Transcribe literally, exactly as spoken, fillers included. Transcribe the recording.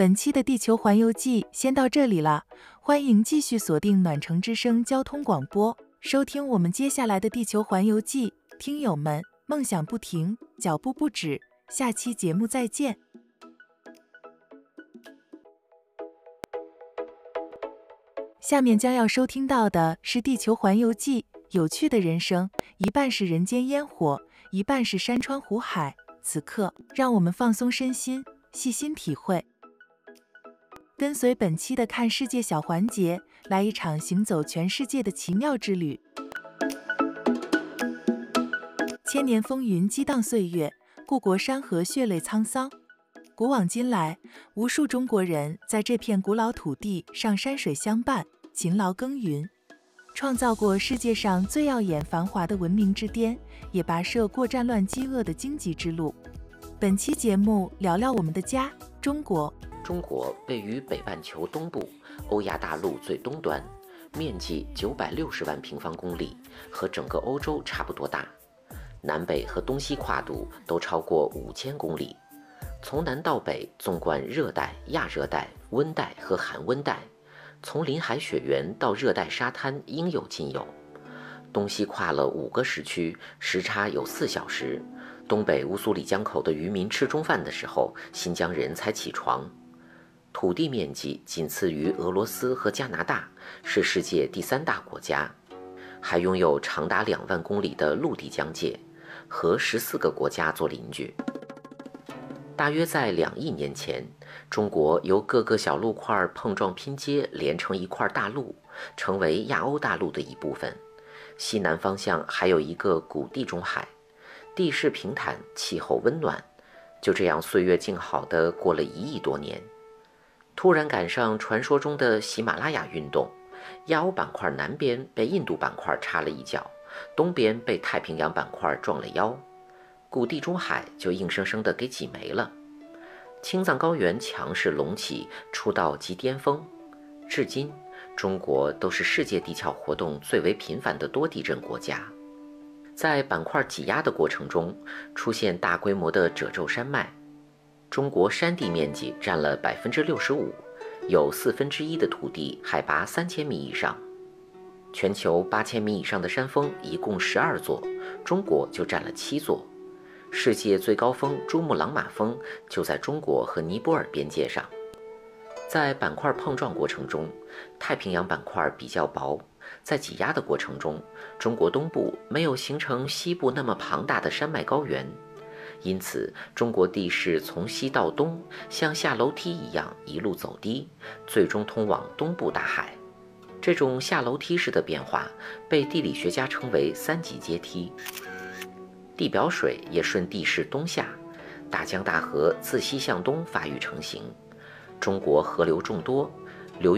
本期的地球环游记先到这里了，欢迎继续锁定暖城之声交通广播，收听我们接下来的地球环游记。听友们，梦想不停，脚步不止，下期节目再见。下面将要收听到的是地球环游记，有趣的人生，一半是人间烟火，一半是山川湖海。此刻，让我们放松身心，细心体会。跟随本期的看世界小环节，来一场行走全世界的奇妙之旅。千年风云激荡岁月，故国山河血泪沧桑。古往今来，无数中国人在这片古老土地上山水相伴，勤劳耕耘，创造过世界上最耀眼繁华的文明之巅，也跋涉过战乱饥饿的荆棘之路。本期节目聊聊我们的家——中国。 中国位于北半球东部，欧亚大陆最东端，面积九百六十万平方公里，和整个欧洲差不多大。南北和东西跨度都超过五千公里，从南到北纵贯热带、亚热带、温带和寒温带，从林海雪原到热带沙滩应有尽有。东西跨了五个时区，时差有四小时。东北乌苏里江口的渔民吃中饭的时候，新疆人才起床。土地面积仅次于俄罗斯和加拿大，是世界第三大国家，还拥有长达两万公里的陆地疆界，和十四个国家做邻居。大约在两亿年前，中国由各个小陆块碰撞拼接连成一块大陆，成为亚欧大陆的一部分。西南方向还有一个古地中海，地势平坦，气候温暖。就这样岁月静好地过了一亿多年。突然赶上传说中的喜马拉雅运动，亚欧板块南边被印度板块插了一脚，东边被太平洋板块撞了腰，古地中海就硬生生地给挤没了。青藏高原强势隆起，出到极巅峰。至今，中国都是世界地壳活动最为频繁的多地震国家。在板块挤压的过程中，出现大规模的褶皱山脉。中国山地面积占了百分之六十五，有四分之一的土地海拔三千米以上。全球八千米以上的山峰一共十二座，中国就占了七座。世界最高峰珠穆朗玛峰就在中国和尼泊尔边界上。在板块碰撞过程中，太平洋板块比较薄，在挤压的过程中，中国东部没有形成西部那么庞大的山脉高原。因此，中国地势从西到东，像下楼梯一样一路走低，最终通往东部大海。这种下楼梯式的变化被地理学家称为三级阶梯。地表水也顺地势东下，大江大河自西向东发育成型。中国河流众多，